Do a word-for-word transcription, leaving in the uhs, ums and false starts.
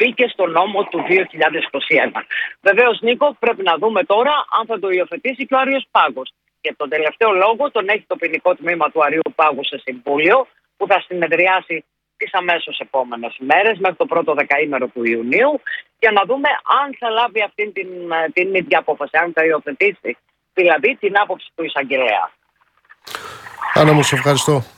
μπήκε στο νόμο του δύο χιλιάδες είκοσι ένα. Βεβαίως, Νίκο, πρέπει να δούμε τώρα αν θα το υιοθετήσει και ο Άριος Πάγος. Και τον τελευταίο λόγο τον έχει το ποινικό τμήμα του Αρείου Πάγου σε συμβούλιο, που θα συνεδριάσει τις αμέσως επόμενες μέρες, μέχρι το πρώτο δεκαήμερο του Ιουνίου, για να δούμε αν θα λάβει αυτή την, την ίδια απόφαση, αν θα υιοθετήσει δηλαδή την άποψη του εισαγγελέα. Άννα μου, σε ευχαριστώ.